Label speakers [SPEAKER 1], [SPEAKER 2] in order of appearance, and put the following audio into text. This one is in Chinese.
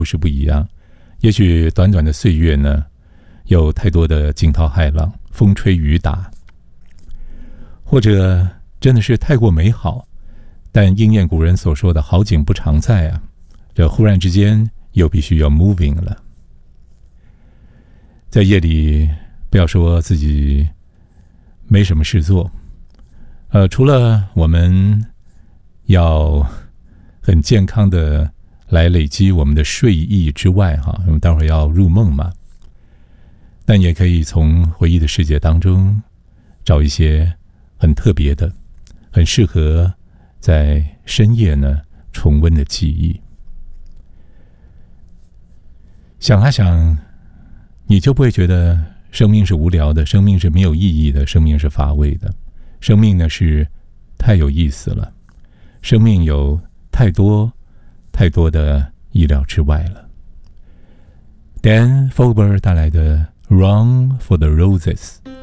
[SPEAKER 1] 不是不一样。也许短短的岁月呢，有太多的惊涛骇浪，风吹雨打，或者真的是太过美好，但应验古人所说的好景不常在啊，这忽然之间又必须要 moving 了。在夜里不要说自己没什么事做，除了我们要很健康的来累积我们的睡意之外我们待会儿要入梦嘛，但也可以从回忆的世界当中找一些很特别的、很适合在深夜呢重温的记忆。想啊想，你就不会觉得生命是无聊的，生命是没有意义的，生命是乏味的。生命呢是太有意思了，生命有太多太多的意料之外了。Dan Fogelberg 带来的 Run for the Roses。